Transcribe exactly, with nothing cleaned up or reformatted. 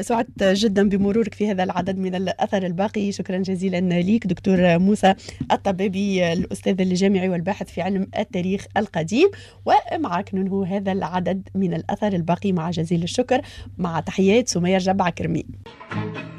سعدت جدا بمرورك في هذا العدد من الأثر الباقي. شكرا جزيلا ليك دكتور موسى الطبابي، الأستاذ الجامعي والباحث في علم التاريخ القديم. ومعك ننهو هذا العدد من الأثر الباقي مع جزيل الشكر، مع تحيات سمية جبع كرمي.